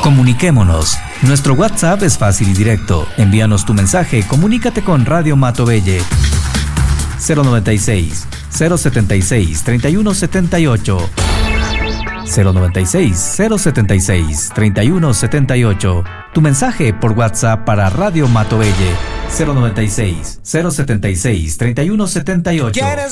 Comuniquémonos. Nuestro WhatsApp es fácil y directo. Envíanos tu mensaje, comunícate con Radio Matovelle. 096 076 3178 096 076 3178. Tu mensaje por WhatsApp para Radio Matovelle. 096 076 3178.